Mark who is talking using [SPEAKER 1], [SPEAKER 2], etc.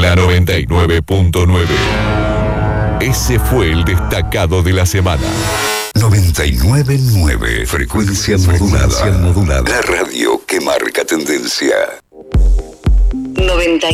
[SPEAKER 1] la 99.9. Ese fue el destacado de la semana. 99.9, frecuencia modulada. La radio que marca tendencia.
[SPEAKER 2] 90